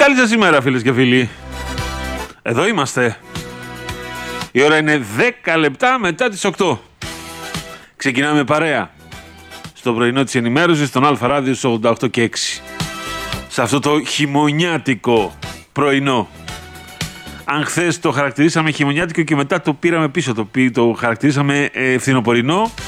Καλή σας ημέρα, φίλες και φίλοι. Εδώ είμαστε. Η ώρα είναι 10 λεπτά μετά τις 8. Ξεκινάμε παρέα στο πρωινό της ενημέρωσης, στον Αλφα Ράδιο στους 88 και 6. Σε αυτό το χειμωνιάτικο πρωινό. Αν χθες το χαρακτηρίσαμε χειμωνιάτικο και μετά το πήραμε πίσω, το χαρακτηρίσαμε φθινοπορεινό,